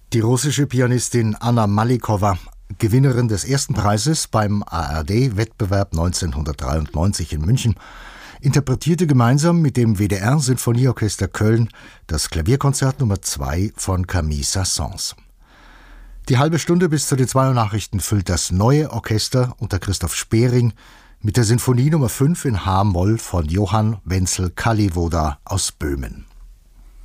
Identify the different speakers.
Speaker 1: Die russische Pianistin Anna Malikowa, Gewinnerin des ersten Preises beim ARD-Wettbewerb 1993 in München, interpretierte gemeinsam mit dem WDR-Sinfonieorchester Köln das Klavierkonzert Nummer 2 von Camille Saint-Saëns. Die halbe Stunde bis zu den 2 Uhr Nachrichten füllt das neue Orchester unter Christoph Spering mit der Sinfonie Nummer 5 in H-Moll von Johann Wenzel Kalivoda aus Böhmen.